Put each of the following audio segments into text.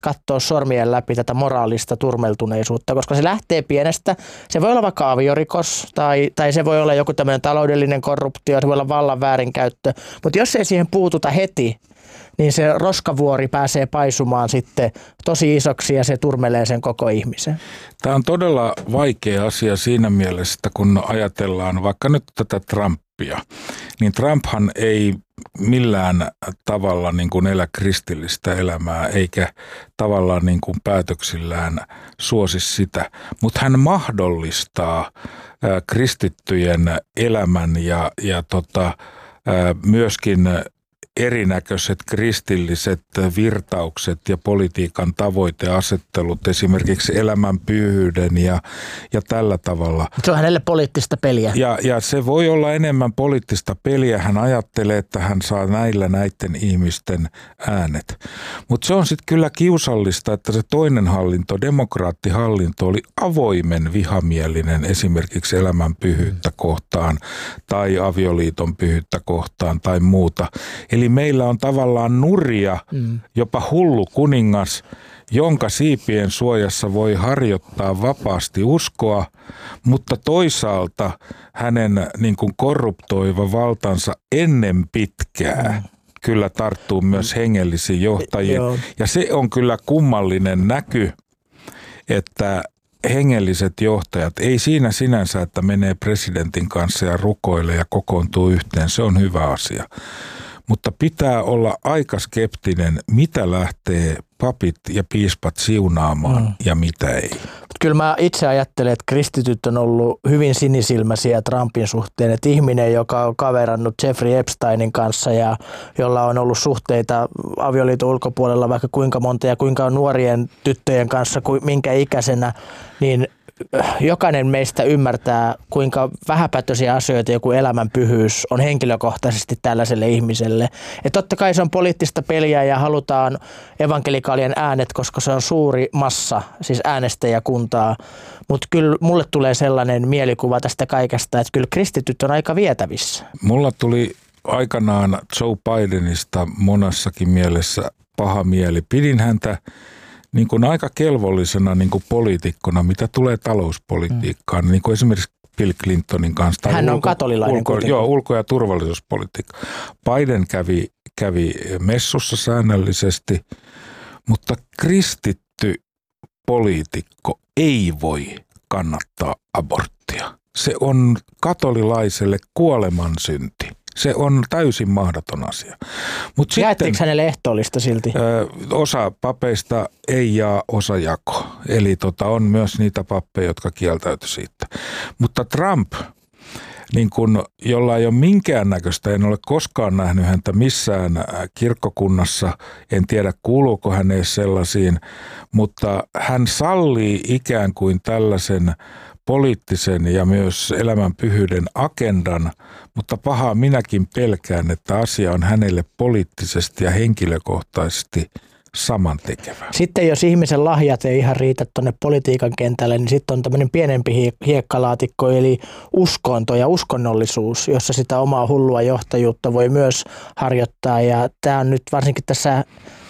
katsoa sormien läpi tätä moraalista turmeltuneisuutta, koska se lähtee pienestä. Se voi olla vaikka aviorikos tai se voi olla joku tämmöinen taloudellinen korruptio, se voi olla vallan väärinkäyttö, mutta jos ei siihen puututa heti, niin se roskavuori pääsee paisumaan sitten tosi isoksi ja se turmelee sen koko ihmisen. Tämä on todella vaikea asia siinä mielessä, että kun ajatellaan vaikka nyt tätä Trumpia, niin Trumphan ei millään tavalla niin kuin elä kristillistä elämää eikä tavallaan niin kuin päätöksillään suosi sitä, mutta hän mahdollistaa kristittyjen elämän ja myöskin erinäköiset kristilliset virtaukset ja politiikan tavoiteasettelut, esimerkiksi elämän pyhyyden ja tällä tavalla. Se on hänelle poliittista peliä. Ja se voi olla enemmän poliittista peliä. Hän ajattelee, että hän saa näiden ihmisten äänet. Mutta se on sitten kyllä kiusallista, että se toinen hallinto, demokraattihallinto, oli avoimen vihamielinen esimerkiksi elämän pyhyyttä kohtaan tai avioliiton pyhyyttä kohtaan tai muuta. Eli meillä on tavallaan nurja, jopa hullu kuningas, jonka siipien suojassa voi harjoittaa vapaasti uskoa, mutta toisaalta hänen niin kuin korruptoiva valtansa ennen pitkää kyllä tarttuu myös hengellisiin johtajiin. Ja se on kyllä kummallinen näky, että hengelliset johtajat, ei siinä sinänsä, että menee presidentin kanssa ja rukoilee ja kokoontuu yhteen, se on hyvä asia. Mutta pitää olla aika skeptinen, mitä lähtee papit ja piispat siunaamaan ja mitä ei. Kyllä mä itse ajattelen, että kristityt on ollut hyvin sinisilmäisiä Trumpin suhteen. Että ihminen, joka on kaverannut Jeffrey Epsteinin kanssa ja jolla on ollut suhteita avioliiton ulkopuolella vaikka kuinka monta ja kuinka on nuorien tyttöjen kanssa, minkä ikäisenä, niin jokainen meistä ymmärtää, kuinka vähäpätöisiä asioita joku elämän pyhyys on henkilökohtaisesti tällaiselle ihmiselle. Että totta kai se on poliittista peliä ja halutaan evankelikaalien äänet, koska se on suuri massa, siis äänestäjäkuntaa. Mutta kyllä mulle tulee sellainen mielikuva tästä kaikesta, että kyllä kristityt on aika vietävissä. Mulla tuli aikanaan Joe Bidenista monessakin mielessä paha mieli. Pidin häntä niin kuin aika kelvollisena niin kuin poliitikkona, mitä tulee talouspolitiikkaan, niin kuin esimerkiksi Bill Clintonin kanssa. Hän on katolilainen ulko- ja turvallisuuspolitiikka. Biden kävi messussa säännöllisesti, mutta kristitty poliitikko ei voi kannattaa aborttia. Se on katolilaiselle kuolemansynti. Se on täysin mahdoton asia. Jaettiinko hänelle ehtoollista silti? Osa papeista ei jaa, osa jako. Eli on myös niitä pappeja, jotka kieltäytyi siitä. Mutta Trump, niin kun, jolla ei ole minkäännäköistä, en ole koskaan nähnyt häntä missään kirkkokunnassa, en tiedä kuuluuko hän edes sellaisiin, mutta hän sallii ikään kuin tällaisen poliittisen ja myös elämän pyhyyden agendan, mutta pahaa minäkin pelkään, että asia on hänelle poliittisesti ja henkilökohtaisesti samantekevä. Sitten jos ihmisen lahjat ei ihan riitä tuonne politiikan kentälle, niin sitten on tämmöinen pienempi hiekkalaatikko, eli uskonto ja uskonnollisuus, jossa sitä omaa hullua johtajuutta voi myös harjoittaa. Ja tämä on nyt varsinkin tässä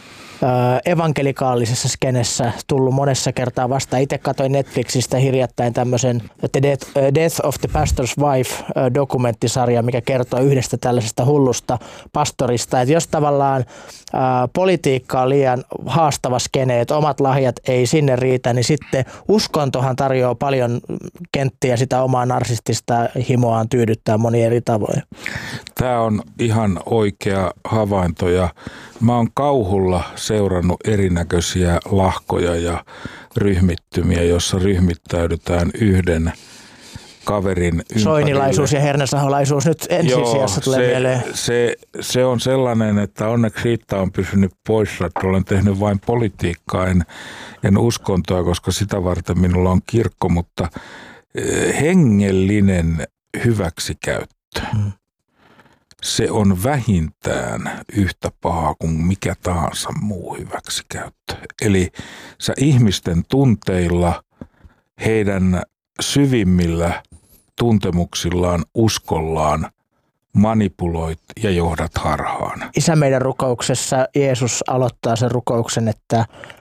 evankelikaalisessa skenessä tullut monessa kertaa vasta. Itse katsoin Netflixistä hiljattain tämmöisen The Death of the Pastor's Wife -dokumenttisarja, mikä kertoo yhdestä tällaisesta hullusta pastorista. Että jos tavallaan politiikka on liian haastava skene, että omat lahjat ei sinne riitä, niin sitten uskontohan tarjoaa paljon kenttiä sitä omaa narsistista himoaan tyydyttää monia eri tavoin. Tämä on ihan oikea havainto ja mä oon kauhulla seurannut erinäköisiä lahkoja ja ryhmittymiä, jossa ryhmittäydytään yhden kaverin ympärille. Soinilaisuus ja hernäsaholaisuus nyt ensisijassa tulee mieleen. Se on sellainen, että onneksi Riitta on pysynyt poissa, että olen tehnyt vain politiikkaa, en uskontoa, koska sitä varten minulla on kirkko, mutta hengellinen hyväksikäyttö. Se on vähintään yhtä pahaa kuin mikä tahansa muu hyväksikäyttö. Eli sä ihmisten tunteilla, heidän syvimmillä tuntemuksillaan, uskollaan manipuloit ja johdat harhaan. Isä meidän rukouksessa Jeesus aloittaa sen rukouksen, että